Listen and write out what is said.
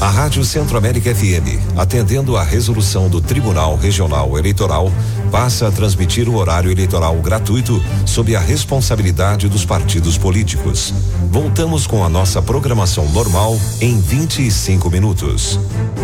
A Rádio Centro-América FM, atendendo à resolução do Tribunal Regional Eleitoral, passa a transmitir o horário eleitoral gratuito sob a responsabilidade dos partidos políticos. Voltamos com a nossa programação normal em 25 minutos.